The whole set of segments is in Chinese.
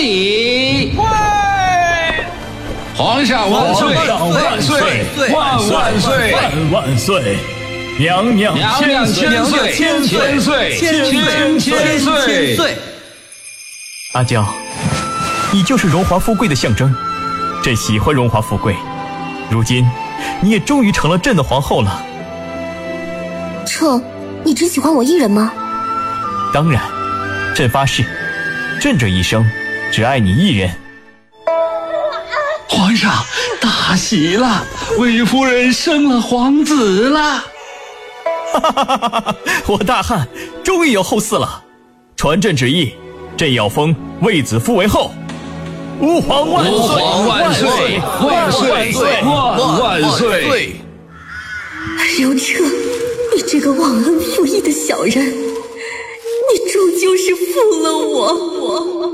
起！皇上万岁！万岁！万万岁！ 万万岁！娘娘千岁！千岁！千岁！阿娇，你就是荣华富贵的象征，朕喜欢荣华富贵。如今，你也终于成了朕的皇后了。 彻，你只喜欢我一人吗？ 当然，朕发誓，朕这一生只爱你一人。 皇上，大喜了，魏夫人生了皇子了！ 我大汉终于有后嗣了，传朕旨意，朕要封卫子夫为后。吾皇万岁！ 吾皇万岁！万岁！万岁！ 刘彻，你这个忘恩负义的小人，你终究是负了我。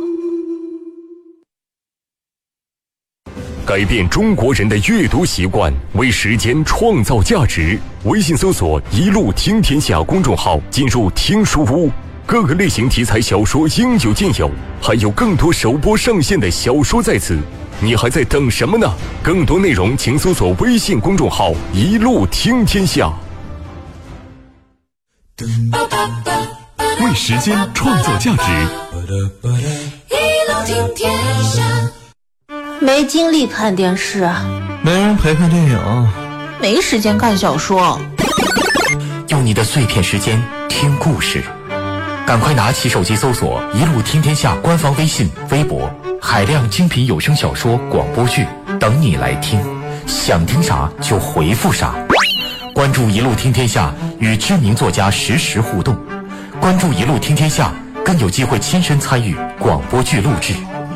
改变中国人的阅读习惯，为时间创造价值。微信搜索“一路听天下”公众号，进入听书屋，各个类型题材小说应有尽有，还有更多首播上线的小说在此，你还在等什么呢？更多内容请搜索微信公众号“一路听天下”。为时间创造价值， 一路听天下。 没精力看电视， 没人陪看电影， 没时间看小说。 用你的碎片时间听故事，赶快拿起手机搜索“一路听天下”官方微信、微博，海量精品有声小说、广播剧等你来听，想听啥就回复啥。关注“一路听天下”，与知名作家实时互动。关注“一路听天下”，更有机会亲身参与广播剧录制。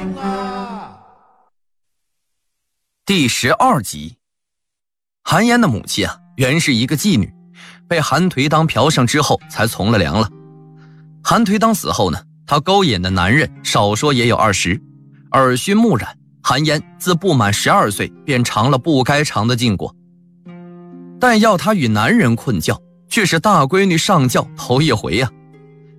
第12集，韩嫣的母亲原是一个妓女，被韩颓当嫖上之后才从了良了。韩颓当死后呢，他勾引的男人少说也有20，耳熏目染，韩嫣自不满12岁便尝了不该尝的禁果。但要她与男人困觉，却是大闺女上轿头一回啊。